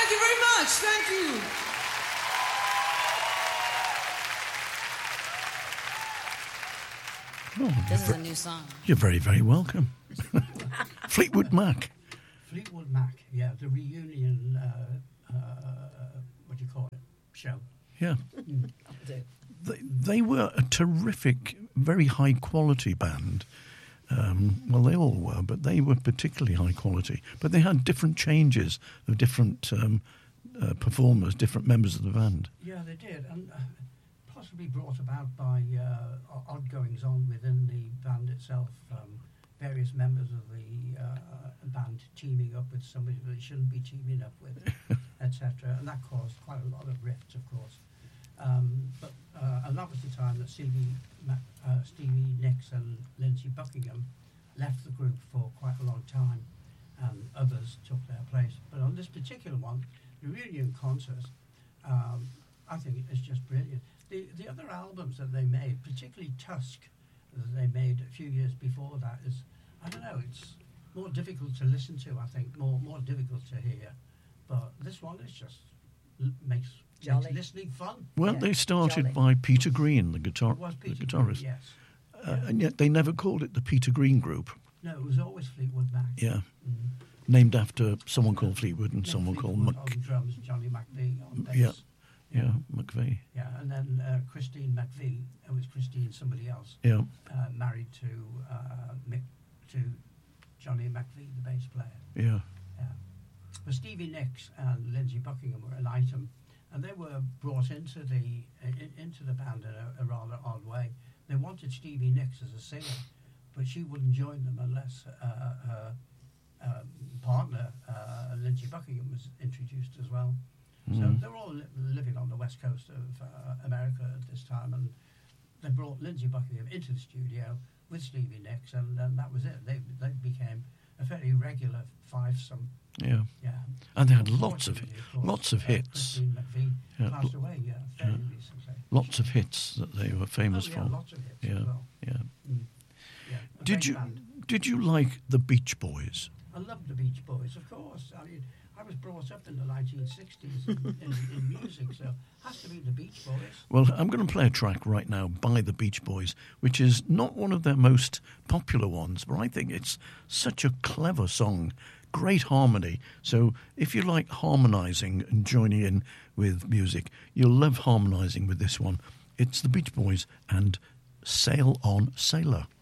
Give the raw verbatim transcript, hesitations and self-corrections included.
Thank you very much. Thank you. Oh, this is a new song. You're very, very welcome. Fleetwood Mac. Fleetwood Mac, yeah, the reunion, uh, uh, what do you call it, show. Yeah. They, they were a terrific, very high-quality band. Um, well, they all were, but they were particularly high quality. But they had different changes of different um, uh, performers, different members of the band. Yeah, they did, and uh, possibly brought about by uh, odd goings-on within the band itself. Um, various members of the uh, band teaming up with somebody that they shouldn't be teaming up with, et cetera. And that caused quite a lot of rifts, of course. Um, but uh, and that was the time that Stevie, uh, Stevie Nicks and Lindsey Buckingham left the group for quite a long time, and others took their place. But on this particular one, the reunion concert, um, I think it's just brilliant. The the other albums that they made, particularly Tusk, that they made a few years before that, is, I don't know, it's more difficult to listen to, I think, more more difficult to hear. But this one is just l- makes, makes listening fun. Well, Yeah, they started jolly. by Peter Green, the guitar, It was the Peter guitarist, Green, yes. uh, and yet they never called it the Peter Green Group. No, it was always Fleetwood Mac. Yeah, Mm. named after someone called Fleetwood and Yeah, someone Fleetwood called on Mc. drums, Johnny McVie on bass. Yeah. Yeah, McVie. Yeah, and then uh, Christine McVie, it was Christine somebody else, Yeah, uh, married to uh, Mick, to Johnny McVie, the bass player. yeah, Yeah. But Stevie Nicks and Lindsey Buckingham were an item, and they were brought into the in, into the band in a, a rather odd way. They wanted Stevie Nicks as a singer, but she wouldn't join them unless uh, her um, partner, uh, Lindsey Buckingham, was introduced as well. So Mm. they were all li- living on the west coast of uh, America at this time, and they brought Lindsey Buckingham into the studio with Stevie Nicks, and, and that was it. They they became a very regular fivesome. yeah. Yeah, And they had lots of Unfortunately, of course, lots of uh, hits, Christine McVie Yeah, passed lo- away. Yeah, fairly recently. lots of hits that they were famous oh, yeah, for. lots of hits Yeah, as well. yeah. Mm. Yeah, a Did great you band. did you like the Beach Boys? I loved the Beach Boys, of course. I mean, I was brought up in the nineteen sixties in, in, in music, so it has to be the Beach Boys. Well, I'm going to play a track right now by the Beach Boys, which is not one of their most popular ones, but I think it's such a clever song, great harmony. So if you like harmonising and joining in with music, you'll love harmonising with this one. It's the Beach Boys and Sail On Sailor.